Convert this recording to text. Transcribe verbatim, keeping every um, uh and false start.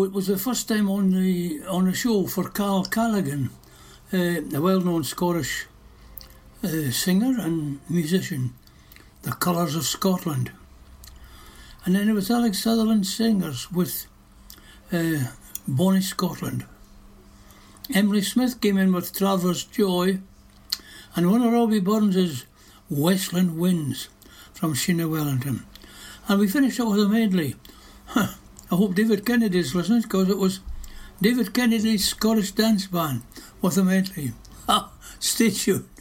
it was the first time on the on a show for Carl Callaghan, uh, a well-known Scottish uh, singer and musician, The Colours of Scotland. And then it was Alex Sutherland Singers with uh, Bonnie Scotland. Emily Smith came in with Traveller's Joy, and one of Robbie Burns' Westland Winds from Sheena Wellington. And we finished up with a medley. I hope David Kennedy's listening, because it was David Kennedy's Scottish Dance Band with a medley. Stay tuned.